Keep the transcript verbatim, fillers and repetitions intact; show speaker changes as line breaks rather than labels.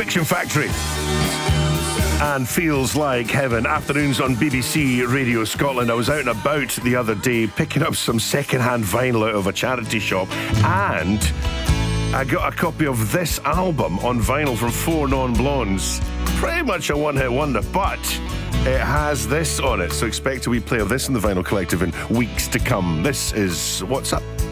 Action Factory and Feels Like Heaven. Afternoons on B B C Radio Scotland. I was out and about the other day picking up some second-hand vinyl out of a charity shop, and I got a copy of this album on vinyl from Four Non Blondes. Pretty much a one-hit wonder, but it has this on it, so expect a wee play of this in the Vinyl Collective in weeks to come. This is What's Up.